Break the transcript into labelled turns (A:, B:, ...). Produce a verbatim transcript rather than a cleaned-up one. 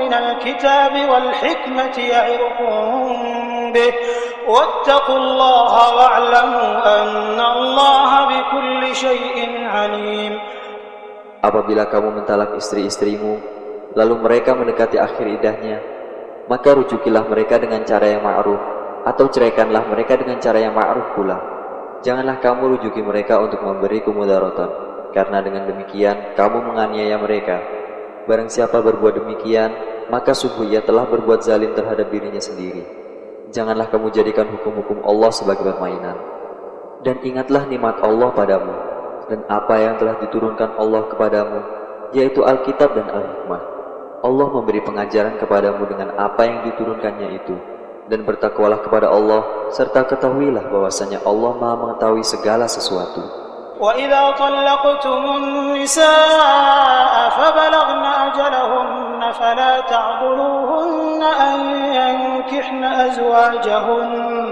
A: من الكتاب والحكمة يعظكم به واتقوا الله واعلموا أن الله بكل شيء عليم.
B: Apabila kamu mentalak istri-istrimu, lalu mereka mendekati akhir iddahnya, maka rujukilah mereka dengan cara yang ma'ruf, atau ceraikanlah mereka dengan cara yang ma'ruf pula. Janganlah kamu rujuki mereka untuk memberi kemudaratan, karena dengan demikian kamu menganiaya mereka. Barang siapa berbuat demikian, maka sungguh ia telah berbuat zalim terhadap dirinya sendiri. Janganlah kamu jadikan hukum-hukum Allah sebagai permainan. Dan ingatlah nikmat Allah padamu, dan apa yang telah diturunkan Allah kepadamu, yaitu Alkitab dan Al-Hikmah. Allah memberi pengajaran kepadamu dengan apa yang diturunkannya itu. Dan bertakwalah kepada Allah, serta ketahuilah bahwasanya Allah Maha mengetahui segala sesuatu.
A: وَإِذَا طَلَّقْتُمُ النِّسَاءَ فَبَلَغْنَ أَجَلَهُنَّ فَلَا تَعْضُلُوهُنَّ أَن يَنكِحْنَ أَزْوَاجَهُنَّ